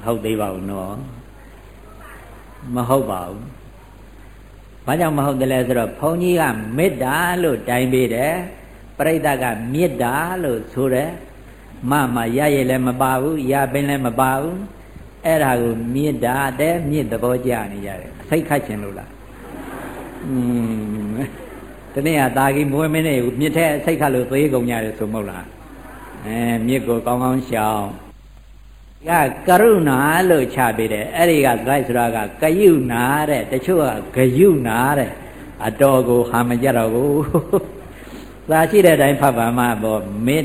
ဟုတ်သေးပါဘူးနော်မဟုတ်ပါဘူးဘာကြောင့်မဟုတ်တယ်လဲဆိုတော့ဘုန်းကြီးကမေတ္တာလို့တိုင်ပေးတယ်ပရိသတ်ကမေတ္တာလို့ဆိုတယ်မရရလည်းမပါဘူးရပင်လည်းမပါဘူးအဲ့ဒါကိုမေတ္တာတဲ့မြင့်သဘောကျနေကြတယ်စိတ်ခတ်ခြင်းလို့လားဒီနေ့ကတာကြီးမွေးမင်းတွေကိုမြစ်ထဲစိတ်ခတ်လို့သေးကုန်ကြတယ်ဆိုမဟုတ်လားမြစ်ကိုကောင်းကောင်းရှောင်ကကရုဏာလို့ချပေးတယ်အဲ့ဒီကဂိုက်ဆိုတာကကယုနာတဲ့တချို့ကဂယုနာတဲ့အတော်ကိုဟာမကြတော့ဘူးသာရှိတဲ့အတိုင်းဖတ်ပါမှပေါ့မေတ္